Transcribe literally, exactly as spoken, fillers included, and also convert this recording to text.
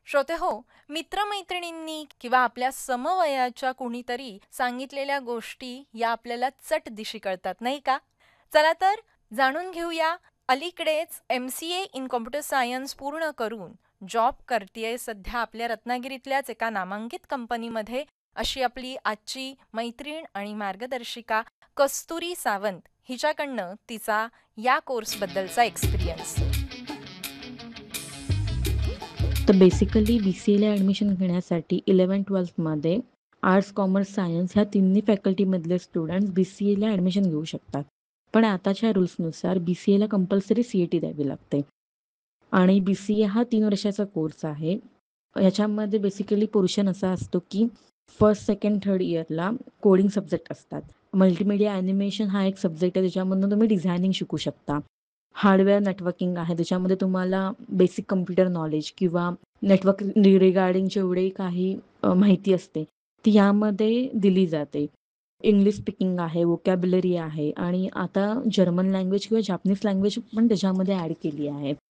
श्रोते हो, मित्रमैत्रिणींनी किंवा आपल्या समवयाच्या कुणीतरी सांगितलेल्या गोष्टी या आपल्याला चट दिशी कळतात नाही का? चला तर जाणून घेऊया. अलीकडेच M C A in computer science पूर्ण करून जॉब करतेय सध्या आपल्या रत्नागिरीतल्याच एका नामांकित कंपनीमध्ये, अशी आपली आजची मैत्रीण आणि मार्गदर्शिका कस्तुरी सावंत हिच्याकडनं तिचा या कोर्सबद्दलचा एक्सपिरियन्स. तर बेसिकली बी सी एला ॲडमिशन घेण्यासाठी इलेवन ट्वेल्थमध्ये आर्ट्स, कॉमर्स, सायन्स ह्या तिन्ही फॅकल्टीमधले स्टुडंट्स बी सी एला ॲडमिशन घेऊ शकतात. पण आताच्या रूल्सनुसार बी सी एला कंपल्सरी सी ई टी द्यावी लागते. आणि बी सी ए हा तीन वर्षाचा कोर्स आहे. याच्यामध्ये बेसिकली पोर्शन असा असतो की फर्स्ट, सेकंड, थर्ड इयरला कोडिंग सब्जेक्ट असतात. मल्टीमीडिया ॲनिमेशन हा एक सब्जेक्ट आहे, ज्याच्यामधून तुम्ही डिझायनिंग शिकू शकता. हार्डवेअर नेटवर्किंग आहे, त्याच्यामध्ये तुम्हाला बेसिक कम्प्युटर नॉलेज किंवा नेटवर्क रिगार्डिंग जेवढे काही अ, माहिती असते ती यामध्ये दिली जाते. इंग्लिश स्पीकिंग आहे, व्होकॅब्युलरी आहे आणि आता जर्मन लँग्वेज किंवा जापनीज लँग्वेज पण त्याच्यामध्ये ॲड केली आहे.